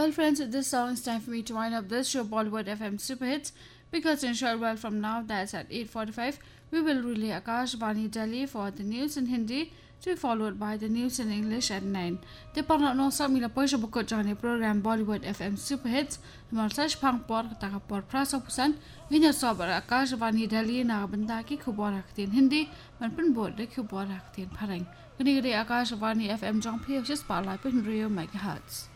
Well, friends, this song is time for me to wind up this show, Bollywood FM Super Hits, because in a short while from now, that's at 8:45, we will relay Akashvani Delhi for the news in Hindi, to be followed by the news in English at 9. The Parano Samila Posha Bukut Johnny program Bollywood FM Super Hits, Marsash Pang Por Takapor Prasopusan, Vinya Sober Akashvani Delhi Nabandaki Kuboraktin Hindi, Manpin Board the Kuboraktin Parang. Kunigri Akashvani FM John P. Just Spotlight in Rio Megahertz.